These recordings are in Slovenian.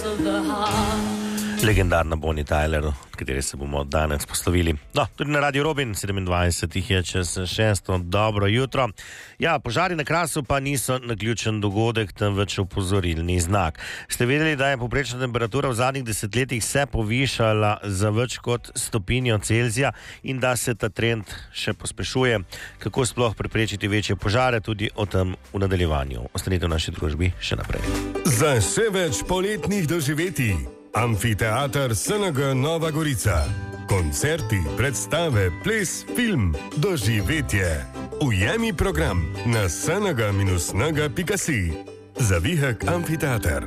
Legendarna Bonnie Tyler, od katere se bomo danes poslovili. No, tudi na Radio Robin, 27 je čez 6. Dobro jutro. Ja, požari na Krasu pa niso naključen dogodek, temveč opozorilni znak. Ste vedeli, da je povprečna temperatura v zadnjih desetletjih se povišala za več kot stopinjo Celzija in da se ta trend še pospešuje? Kako sploh preprečiti večje požare, tudi o tem v nadaljevanju. Ostanite v naši družbi še naprej. Za še več poletnih doživetij. Amfiteater SNG Nova Gorica. Koncerti, predstave, ples, film, doživetje. Ujemi program na sng-nga.si. Zavihek Amfiteater.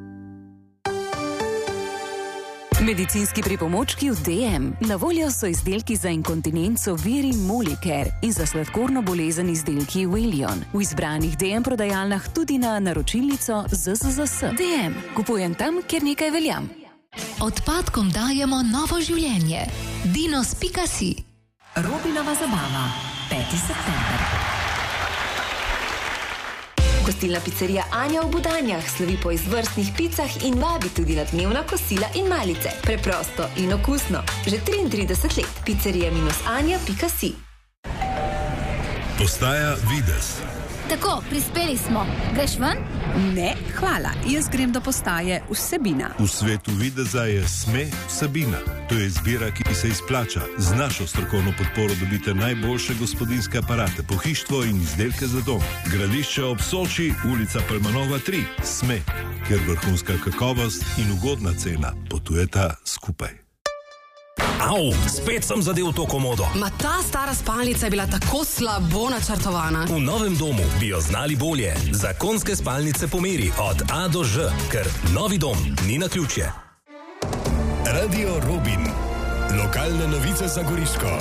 Medicinski pripomočki v DM. Na voljo so izdelki za inkontinenco Viri Molicare in za sladkorno bolezen izdelki Willion. V izbranih DM prodajalnah tudi na naročilnico ZZZS. DM. Kupujem tam, kjer nekaj veljam. Odpadkom dajemo novo življenje. Dinos.si. Robinova zabava. 5. september. Gostilna picerija Anja v Budanjah slovi po izvrstnih picah in vabi tudi na dnevna kosila in malice. Preprosto in okusno. Že 33 let. Picerija-anja.si. Postaja Videz. Tako, prispeli smo. Greš ven? Ne, hvala. Jaz grem do postaje Vsebina. V svetu videza je SME Vsebina. To je izbira, ki se izplača. Z našo strokovno podporo dobite najboljše gospodinjske aparate, pohištvo in izdelke za dom. Gradišče ob Soči, ulica Pelmanova 3. SME, kjer vrhunska kakovost in ugodna cena potujeta skupaj. Au, spet sem zadel to komodo. Ma ta stara spalnica je bila tako slabo načrtovana. V novem domu bi jo znali bolje. Zakonske spalnice po meri od A do Ž, ker novi dom ni naključje. Radio Robin. Lokalne novice za Goriško.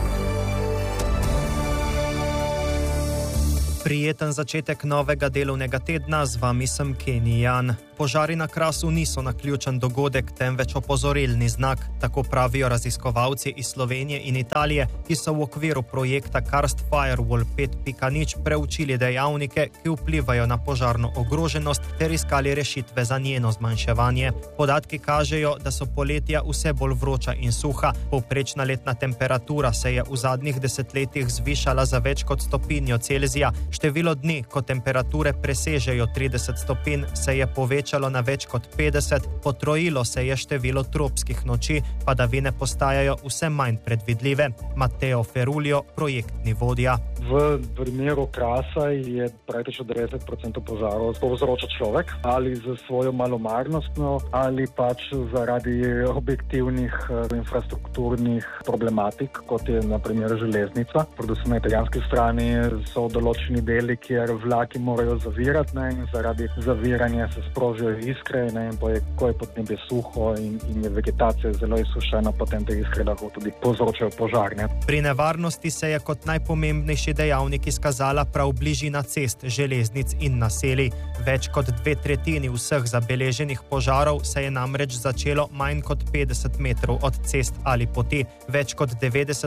Prijeten začetek novega delovnega tedna, z vami sem Kenny Jan. Požari na Krasu niso naključen dogodek, temveč opozorilni znak, tako pravijo raziskovalci iz Slovenije in Italije, ki so v okviru projekta Karst Firewall 5.0 preučili dejavnike, ki vplivajo na požarno ogroženost ter iskali rešitve za njeno zmanjševanje. Podatki kažejo, da so poletja vse bolj vroča in suha. Povprečna letna temperatura se je v zadnjih desetletjih zvišala za več kot stopinjo Celzija. Število dni, ko temperature presežejo 30 stopinj, se je povečalo na več kot 50, potrojilo se je število tropskih noči, padavine postajajo vse manj predvidljive. Matteo Ferulio, projektni vodja. V primeru Krasa je praktično 90% požarov povzroča človek, ali z svojo malomarnostjo, ali pač zaradi objektivnih infrastrukturnih problematik, kot je na primer železnica. Predvsem na italijanski strani so določeni deli, kjer vlaki morajo zavirati, in zaradi zaviranja se sprožijo iskre, in ko je podnebje suho in je vegetacija zelo izsušena, potem te iskre lahko tudi povzročajo požar. Pri nevarnosti se je kot najpomembnejši dejavnik izkazala prav bližina cest, železnic in naselij. Več kot 2/3 vseh zabeleženih požarov se je namreč začelo manj kot 50 metrov od cest ali poti. Več kot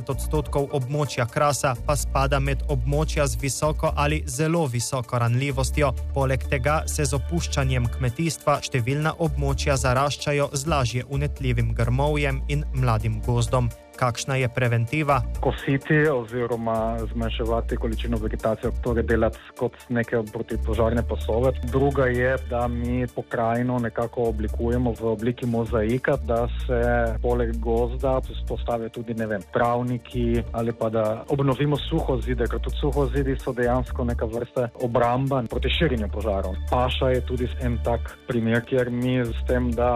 90% območja Krasa pa spada med območja z visoko ali zelo visoko ranljivostjo. Poleg tega se z opuščanjem kmetijstva številna območja zaraščajo z lažje unetljivim grmovjem in mladim gozdom. Kakšna je preventiva? Kositi oziroma zmanjševati količino vegetacije, torej delati kot neke protipožarne pasove. Druga je, da mi pokrajino nekako oblikujemo v obliki mozaika, da se poleg gozda postavijo tudi, travniki, ali pa da obnovimo suhozide, ker tudi suhozidi so dejansko neka vrsta obramba proti širjenju požarov. Paša je tudi en tak primer, kjer mi s tem, da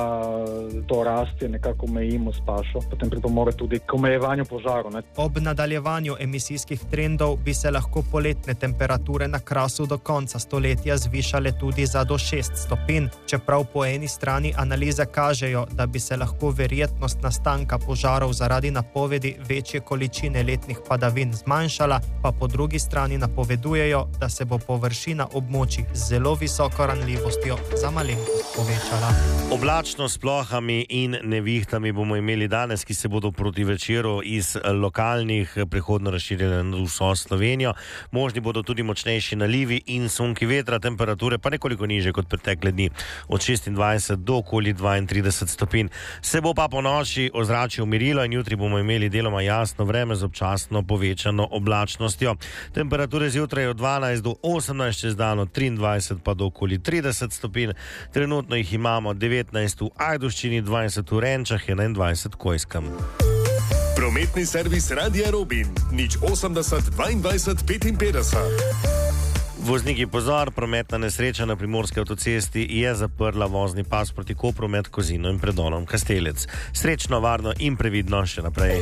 to rastje nekako omejimo s pašo, potem pripomore tudi k omejevanju požarov. Ob nadaljevanju emisijskih trendov bi se lahko poletne temperature na Krasu do konca stoletja zvišale tudi za do 6 stopinj, čeprav po eni strani analize kažejo, da bi se lahko verjetnost nastanka požarov zaradi napovedi večje količine letnih padavin zmanjšala, pa po drugi strani napovedujejo, da se bo površina območij z zelo visoko ranljivostjo za malenkost povečala. Oblačno s plohami in nevihtami bomo imeli danes, ki se bodo proti večeru iz lokalnih prihodno razširjene na vso Slovenijo. Možni bodo tudi močnejši nalivi in sunki vetra, temperature pa nekoliko niže kot pretekle dni, od 26 do okoli 32 stopinj. Se bo pa po noči ozračje umirilo in jutri bomo imeli deloma jasno vreme z občasno povečano oblačnostjo. Temperature zjutraj od 12 do 18, čez dan od 23 pa do okoli 30 stopinj. Trenutno jih imamo 19 v Ajdovščini, 20 v Renčah in 21 v Kojskem. Prometni servis Radia Robin, 080 22 55. Vozniki pozor, prometna nesreča na Primorski avtocesti je zaprla vozni pas proti Kopru med Kozino in predonom Kastelec. Srečno, varno in previdno še naprej.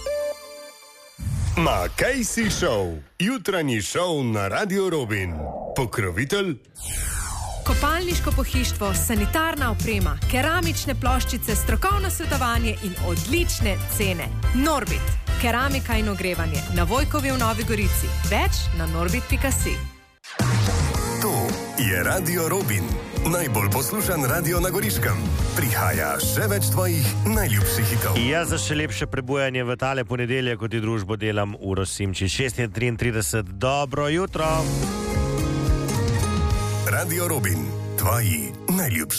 Makejsi Show, jutranji šov na Radio Robin. Pokrovitelj kopalniško pohištvo, sanitarna oprema, keramične ploščice, strokovno svetovanje in odlične cene. Norbit, keramika in ogrevanje na Vojkovi v Novi Gorici. Več na norbit.si. To je Radio Robin, najbolj poslušan radio na Goriškem. Prihaja še več tvojih najljubših hitov. Ja, za še lepše prebujanje v tale ponedeljek, kot je družbo delam v Rosimči 6:33. Dobro jutro! Radio Robin, tvoji najljubši.